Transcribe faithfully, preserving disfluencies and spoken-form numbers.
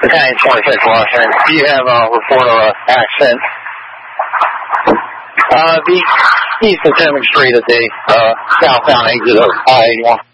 Battalion twenty-six, Washington. Do you have a report of an accident? Uh, the east of Tillman Street at the uh, southbound exit of I eighty-one.